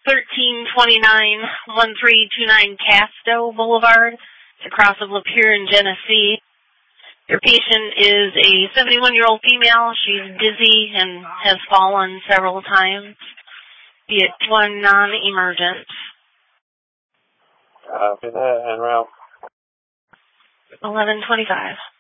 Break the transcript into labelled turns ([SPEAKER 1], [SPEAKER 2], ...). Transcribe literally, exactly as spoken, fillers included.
[SPEAKER 1] thirteen twenty-nine, thirteen twenty-nine Casto Boulevard. It's across of Lapeer in Genesee. Your patient is a seventy-one-year-old female. She's dizzy and has fallen several times. Be it one non-emergent.
[SPEAKER 2] Copy that, en route.
[SPEAKER 1] eleven twenty-five.